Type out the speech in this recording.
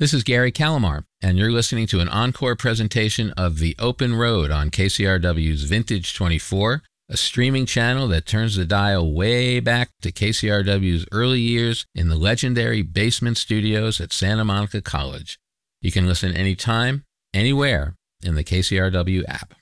This is Gary Calamar, and you're listening to an encore presentation of The Open Road on KCRW's Vintage 24, a streaming channel that turns the dial way back to KCRW's early years in the legendary basement studios at Santa Monica College. You can listen anytime, anywhere in the KCRW app.